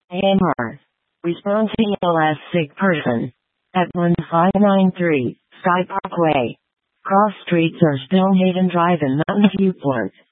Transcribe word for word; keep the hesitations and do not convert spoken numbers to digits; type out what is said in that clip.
A M R. Response T L S sick person. At one five nine three, Sky Parkway. Cross streets are Stonehaven Drive and Mountain View Port.